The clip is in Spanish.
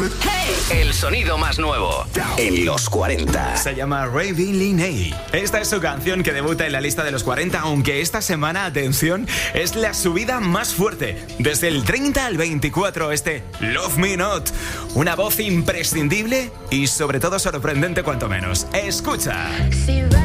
El sonido más nuevo en los 40. Se llama Raving Linney. Esta es su canción que debuta en la lista de los 40, aunque esta semana, atención, es la subida más fuerte. Desde el 30 al 24, Love Me Not. Una voz imprescindible y sobre todo sorprendente cuanto menos. Escucha.